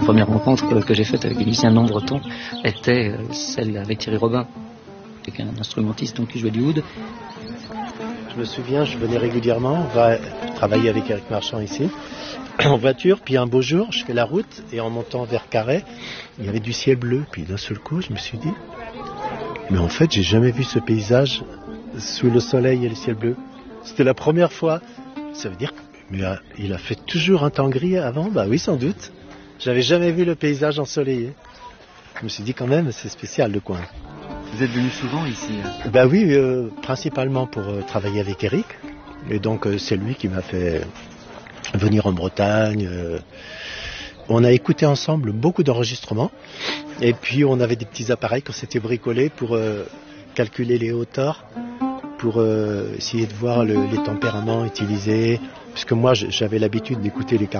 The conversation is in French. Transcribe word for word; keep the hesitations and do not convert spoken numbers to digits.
la première rencontre que, que j'ai faite avec les musiciens non bretons était celle avec Thierry Robin, qui est un instrumentiste donc, qui jouait du oud. Je me souviens, je venais régulièrement, on va travailler avec Éric Marchand ici, en voiture, puis un beau jour, je fais la route, et en montant vers Carhaix, il y avait du ciel bleu, puis d'un seul coup, je me suis dit, mais en fait, j'ai jamais vu ce paysage sous le soleil et le ciel bleu. C'était la première fois. Ça veut dire qu'il a fait toujours un temps gris avant? Bah oui, sans doute. J'avais jamais vu le paysage ensoleillé. Je me suis dit quand même, c'est spécial le coin. Vous êtes venu souvent ici? Bah oui, euh, principalement pour euh, travailler avec Éric. Et donc euh, c'est lui qui m'a fait venir en Bretagne. Euh, on a écouté ensemble beaucoup d'enregistrements. Et puis on avait des petits appareils qu'on s'était bricolés pour euh, calculer les hauteurs, pour euh, essayer de voir le, les tempéraments utilisés. Puisque moi j'avais l'habitude d'écouter les